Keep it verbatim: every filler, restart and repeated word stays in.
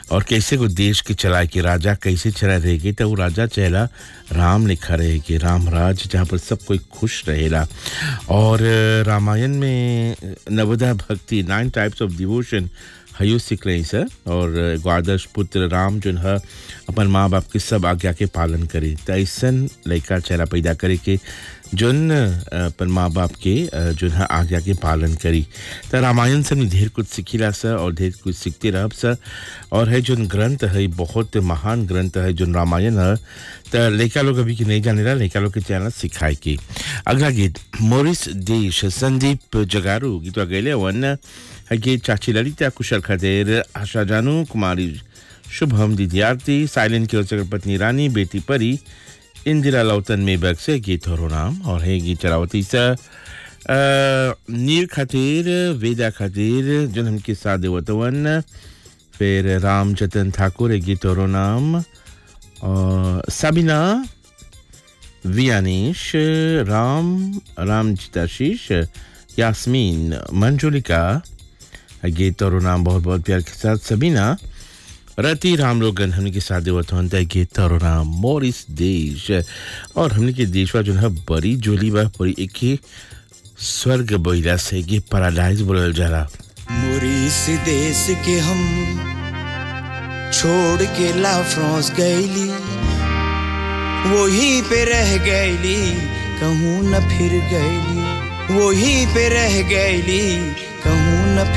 और कैसे को देश के चलाए के राजा कैसे चला रहेगी तो वो राजा चेला राम लिखा रहेगी राम राज जहाँ पर सब कोई खुश रहेला और रामायण में नवदा भक्ति नाइन टाइप्स ऑफ डिवोशन हयो सिखले सर और द्वादश पुत्र राम जो है अपन माँ बाप के सब आज्ञा के पालन करे तो ऐसन लड़का चेला पैदा करे के जोन अपन माँ बाप के जो है आज्ञा के पालन करी तो रामायण से ढेर कुछ सीखिला सर और ढेर कुछ सीखते रह सर और है जो ग्रंथ है बहुत महान ग्रंथ है जो रामायण है तो लड़का लोग अभी की नहीं जाने रहा लड़का लोग के चैनल सिखाए की अगला गीत मोरिस देश संदीप जगारू गीत गए वन है गीत चाची ललिता कुशल खदेर आशा जानू कुमारी शुभम दीदी आरती साइलेंट की पत्नी रानी बेटी परी इंदिरा लौतन में बग से गीत और नाम और है गीत चरावती सा नीर खातिर वेदा खातिर जो हमके साथ देवतवन फिर राम जतन ठाकुर है गीत और नाम और साबिना वियानीश राम राम जिताशीष यास्मीन मंजुलिका गीत और नाम बहुत बहुत प्यार के साथ सबीना रति राम लोगन हमने के साथ देवत होता गीत और नाम मोरिस देश और हमने के देशवा जो है बड़ी जोली बा बड़ी एक ही स्वर्ग बोइला से के पैराडाइज बोलल जाला मोरिस देश के हम छोड़ के ला फ्रांस गईली वहीं पे रह गईली कहूँ न फिर गईली वहीं पे रह गईली